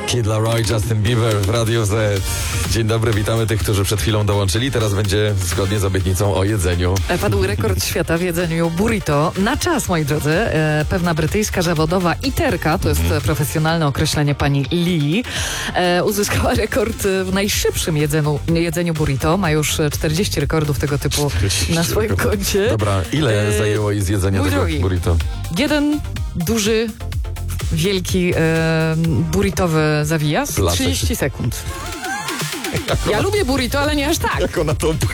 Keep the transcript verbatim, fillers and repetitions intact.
Kid Laroi, Justin Bieber w Radiu Z. Dzień dobry, witamy tych, którzy przed chwilą dołączyli. Teraz będzie zgodnie z obietnicą o jedzeniu. Padł rekord świata w jedzeniu burrito. Na czas, moi drodzy, e, pewna brytyjska zawodowa iterka, to jest mm. profesjonalne określenie pani Lee, e, uzyskała rekord w najszybszym jedzeniu, jedzeniu burrito. Ma już czterdzieści rekordów tego typu na swoim koncie. Dobra, ile e, zajęło jej zjedzenie tego drogi. burrito? Jeden duży, wielki e, burritowy zawijas. Placek. trzydzieści sekund. Ja lubię burrito, ale nie aż tak. Jak ona to